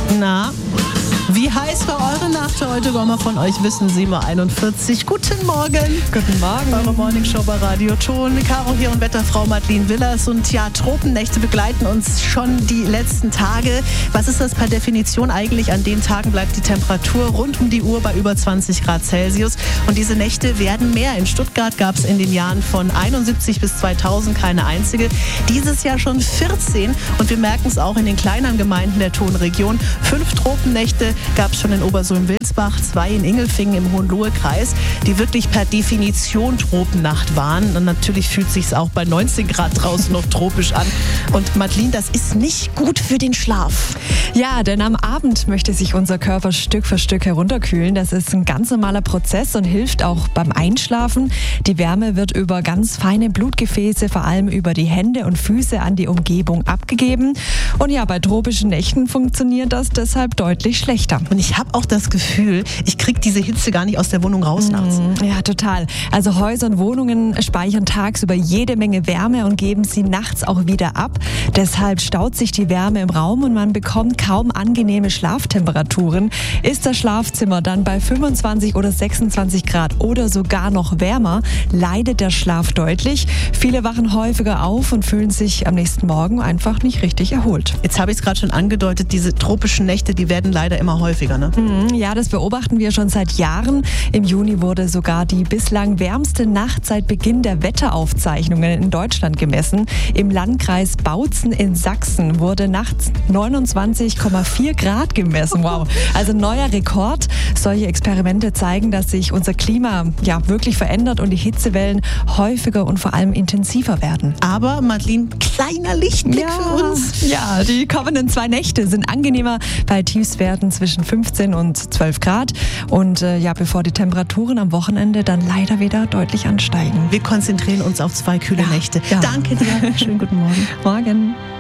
Na, wie heiß war eure Nacht heute? Wollen wir von euch wissen, 7.41 Uhr. Guten Morgen. Guten Morgen. Eure Morningshow bei Radio Ton. Caro hier und Wetterfrau Madeleine Willers. Und ja, Tropennächte begleiten uns schon die letzten Tage. Was ist das per Definition eigentlich? An den Tagen bleibt die Temperatur rund um die Uhr bei über 20 Grad Celsius. Und diese Nächte werden mehr. In Stuttgart gab es in den Jahren von 71 bis 2000 keine einzige. Dieses Jahr schon 14. Und wir merken es auch in den kleineren Gemeinden der Tonregion. 5 Tropennächte gab es schon in Obersulm-Wilsbach, 2 in Ingelfingen im Hohenlohe-Kreis, die wirklich per Definition Tropennacht waren. Und natürlich fühlt sich auch bei 19 Grad draußen noch tropisch an. Und Madeleine, das ist nicht gut für den Schlaf. Ja, denn am Abend möchte sich unser Körper Stück für Stück herunterkühlen. Das ist ein ganz normaler Prozess und hilft auch beim Einschlafen. Die Wärme wird über ganz feine Blutgefäße, vor allem über die Hände und Füße an die Umgebung abgegeben. Und ja, bei tropischen Nächten funktioniert das deshalb deutlich schlechter. Und ich habe auch das Gefühl, ich kriege diese Hitze gar nicht aus der Wohnung raus nachts. Ja, total. Also Häuser und Wohnungen speichern tagsüber jede Menge Wärme und geben sie nachts auch wieder ab. Deshalb staut sich die Wärme im Raum und man bekommt kaum angenehme Schlaftemperaturen. Ist das Schlafzimmer dann bei 25 oder 26 Grad oder sogar noch wärmer, leidet der Schlaf deutlich. Viele wachen häufiger auf und fühlen sich am nächsten Morgen einfach nicht richtig erholt. Jetzt habe ich es gerade schon angedeutet, diese tropischen Nächte, die werden leider immer häufiger, ne? Ja, das beobachten wir schon seit Jahren. Im Juni wurde sogar die bislang wärmste Nacht seit Beginn der Wetteraufzeichnungen in Deutschland gemessen. Im Landkreis Bautzen in Sachsen wurde nachts 29,4 Grad gemessen. Wow, also neuer Rekord. Solche Experimente zeigen, dass sich unser Klima ja wirklich verändert und die Hitzewellen häufiger und vor allem intensiver werden. Aber Madeleine, kleiner Lichtblick für uns. Ja, die kommenden 2 Nächte sind angenehmer bei Tiefstwerten zwischen 15 und 12 Grad. Und bevor die Temperaturen am Wochenende dann leider wieder deutlich ansteigen. Wir konzentrieren uns auf 2 kühle Nächte. Ja. Danke dir. Schönen guten Morgen. Morgen.